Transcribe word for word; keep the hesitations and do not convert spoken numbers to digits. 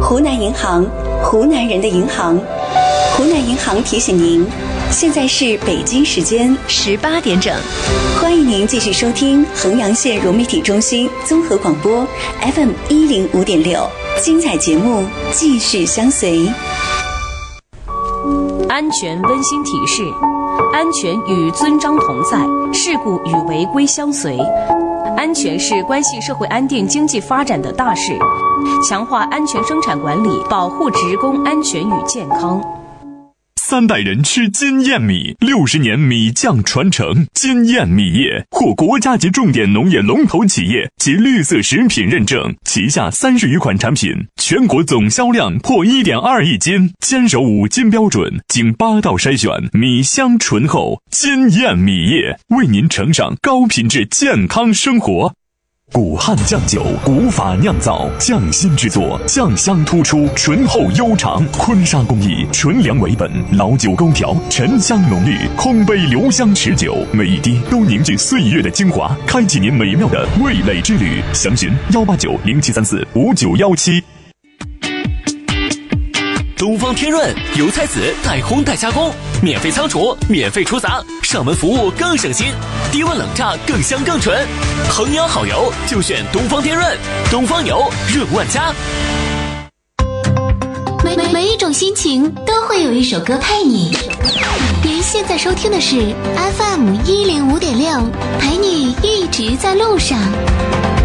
湖南银行，湖南人的银行。湖南银行提醒您，现在是北京时间十八点整，欢迎您继续收听衡阳县融媒体中心综合广播 F M 一零五点六，精彩节目继续相随。 安全温馨提示：安全与遵章同在，事故与违规相随。安全是关系社会安定、经济发展的大事，强化安全生产管理，保护职工安全与健康。 三代人吃金燕米，六十年米酱传承。金燕米业获国家级重点农业龙头企业及绿色食品认证，旗下三十余款产品，全国总销量破 一点二亿斤，坚守五金标准，经八道筛选，米香醇厚。金燕米业为您呈上高品质健康生活。古汉酱酒，古法酿造，匠心制作，酱香突出，醇厚悠长。坤沙工艺，纯粮为本，老酒勾调，沉香浓郁，空杯留香持久，每一滴都凝聚岁月的精华，开启您美妙的味蕾之旅。详询幺八九零七三四五九幺七。 东方天润油菜籽带烘带加工，免费仓储，免费出杂，上门服务更省心，低温冷榨更香更纯。衡阳好油就选东方天润，东方油润万家。 每每每一种心情都会有一首歌陪你。您现在收听的是 F M 一零五点六，陪你一直在路上。